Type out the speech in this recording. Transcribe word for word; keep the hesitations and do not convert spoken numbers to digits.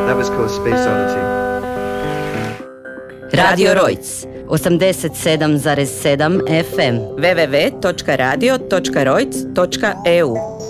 That was called Space Oddity. Radio Rojc, osamdeset sedam zarez sedam F M, w w w točka radio točka rojc točka e u.